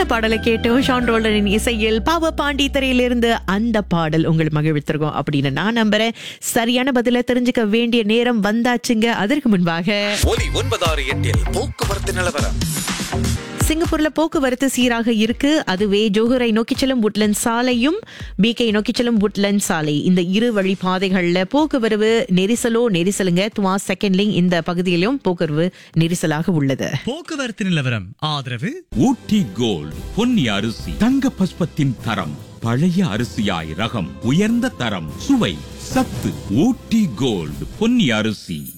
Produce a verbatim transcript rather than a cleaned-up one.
பாடலை கேட்டோம். ஷான் ரோல்டரின் இசையில் பாவ பாண்டி திரையிலிருந்து அந்த பாடல் உங்கள் மகிழ்வித்திருக்கோம் அப்படின்னு நான் நம்புறேன். சரியான பதில தெரிஞ்சுக்க வேண்டிய நேரம் வந்தாச்சுங்க. அதற்கு முன்பாக ஒலி ஒன்பதாறு எட்டில் போக்குவரத்து நிலவரம். சிங்கப்பூர்ல போக்குவரத்து சீராக இருக்கு. அதுவே ஜோஹரை நோக்கி செல்லும் வுட்லண்ட் சாலையும் பிகே நோக்கி செல்லும் வுட்லண்ட் சாலை இந்த இரு வழி பாதைகள்ல போக்குவரவு நெரிசலோ நெரிசலுங்க. துவா செகண்ட் லிங்க் இந்த பகுதியிலும் போக்குவரவு நெரிசலாக உள்ளது. போக்குவரத்து நிலவரம் ஆதரவு ஊட்டி கோல்ட் பொன்னி அரிசி தங்க பஸ்பத்தின் தரம் பழைய அரிசியாய் ரகம் உயர்ந்த தரம் சுவை சத்து. ஊட்டி கோல்ட் பொன்னி அரிசி.